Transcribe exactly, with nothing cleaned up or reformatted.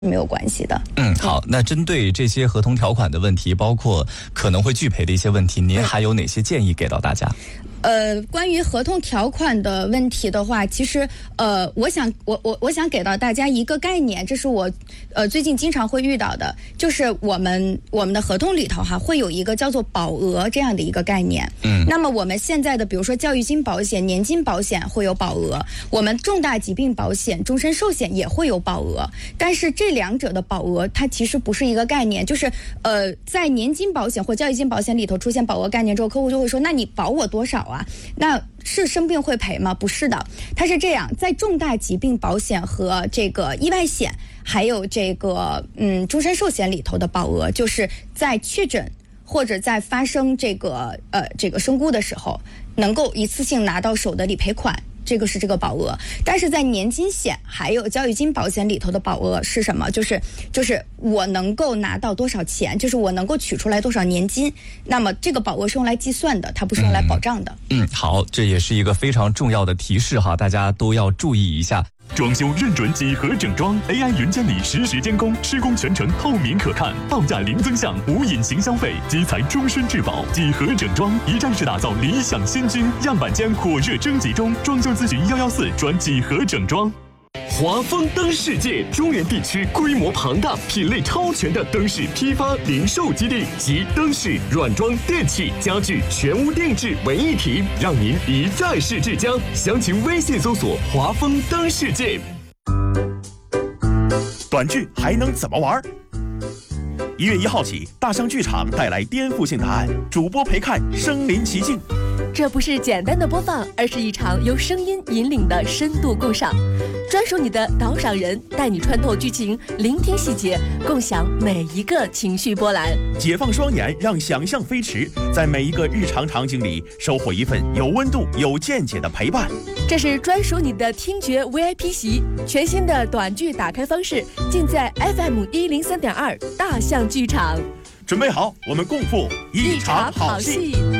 没有关系的。 嗯，好，那针对这些合同条款的问题，包括可能会拒赔的一些问题，您还有哪些建议给到大家？ 呃，关于合同条款的问题的话，其实呃，我想我我我想给到大家一个概念，这是我呃最近经常会遇到的，就是我们我们的合同里头哈会有一个叫做保额这样的一个概念。嗯，那么我们现在的比如说教育金保险、年金保险会有保额，我们重大疾病保险、终身寿险也会有保额，但是这两者的保额它其实不是一个概念，就是呃在年金保险或教育金保险里头出现保额概念之后，客户就会说，那你保我多少啊？那是生病会赔吗？不是的，它是这样，在重大疾病保险和这个意外险，还有这个嗯终身寿险里头的保额，就是在确诊或者在发生这个呃这个身故的时候，能够一次性拿到手的理赔款。这个是这个保额，但是在年金险还有教育金保险里头的保额是什么？就是就是我能够拿到多少钱，就是我能够取出来多少年金，那么这个保额是用来计算的，它不是用来保障的。 嗯，好，这也是一个非常重要的提示哈，大家都要注意一下。 装修认准几何整装 ，A I 云监理实时监工，施工全程透明可看，报价零增项，无隐形消费，基材终身质保。几何整装一站式打造理想新居，样板间火热征集中，装修咨询幺幺四转几何整装。华丰灯世界，中原地区规模庞大、品类超全的灯饰批发零售基地，集灯饰、软装、电器、家具全屋定制为一体，让您一站式至江。详情微信搜索“华丰灯世界”。 短剧还能怎么玩？一月一号起，大象剧场带来颠覆性答案，主播陪看身临其境。 这不是简单的播放，而是一场由声音引领的深度共赏。专属你的导赏人，带你穿透剧情，聆听细节，共享每一个情绪波澜。 解放双眼，让想象飞驰，在每一个日常场景里收获一份有温度、有见解的陪伴。 这是专属你的听觉 V I P 席，全新的短剧打开方式，尽在 F M 一零三点二大象剧场。 准备好，我们共赴一场好戏。